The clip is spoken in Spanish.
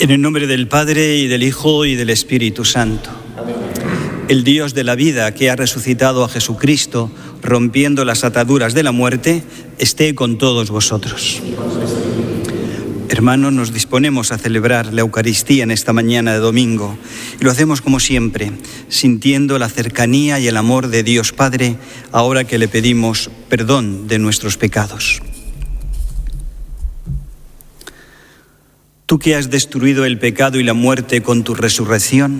En el nombre del Padre, y del Hijo, y del Espíritu Santo. El Dios de la vida, que ha resucitado a Jesucristo, rompiendo las ataduras de la muerte, esté con todos vosotros. Hermanos, nos disponemos a celebrar la Eucaristía en esta mañana de domingo, y lo hacemos como siempre, sintiendo la cercanía y el amor de Dios Padre, ahora que le pedimos perdón de nuestros pecados. Tú que has destruido el pecado y la muerte con tu resurrección,